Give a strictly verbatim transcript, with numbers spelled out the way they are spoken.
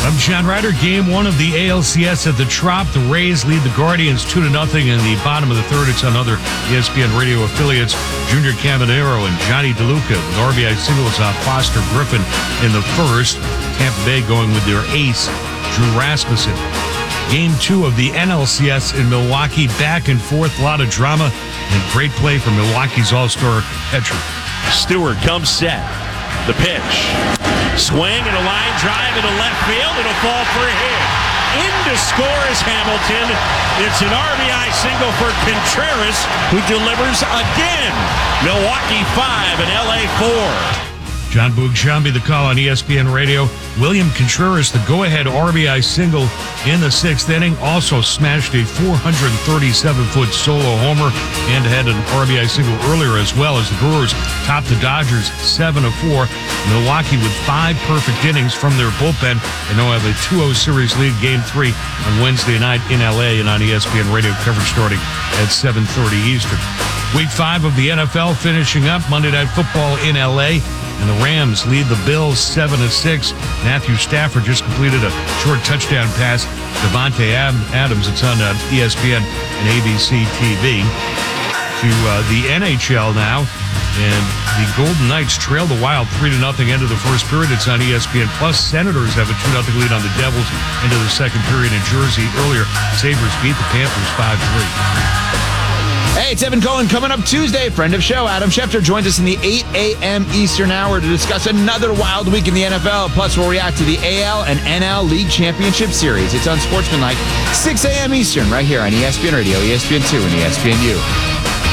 I'm John Ryder. Game one of the A L C S at the Trop. The Rays lead the Guardians two to nothing in the bottom of the third. It's on other E S P N radio affiliates. Junior Caminero and Johnny DeLuca with R B I singles off Foster Griffin in the first. Tampa Bay going with their ace, Drew Rasmussen. Game two of the N L C S in Milwaukee. Back and forth, a lot of drama and great play from Milwaukee's all-star catcher. Stewart comes set. The pitch. Swing and a line drive into left field. It'll fall for a hit. In to score is Hamilton. It's an R B I single for Contreras, who delivers again. Milwaukee five and L A four. John Boog-Shambi, the call on E S P N Radio. William Contreras, the go-ahead R B I single in the sixth inning, also smashed a four hundred thirty-seven foot solo homer and had an R B I single earlier as well, as the Brewers topped the Dodgers seven to four. Milwaukee with five perfect innings from their bullpen and now have a two oh series lead. Game three on Wednesday night in L A and on E S P N Radio coverage starting at seven thirty Eastern. Week five of the N F L finishing up. Monday Night Football in L A. And the Rams lead the Bills seven to six. Matthew Stafford just completed a short touchdown pass. Devontae Adams, it's on uh, E S P N and A B C T V. To uh, the N H L now. And the Golden Knights trail the Wild three to nothing into the first period. It's on E S P N Plus. Senators have a two nothing lead on the Devils into the second period in Jersey. Earlier, Sabres beat the Panthers five three. Hey, it's Evan Cohen coming up Tuesday. Friend of show, Adam Schefter, joins us in the eight a.m. Eastern hour to discuss another wild week in the N F L. Plus, we'll react to the A L and N L League Championship Series. It's on Sportsmanlike, six a.m. Eastern, right here on E S P N Radio, E S P N two, and E S P N U.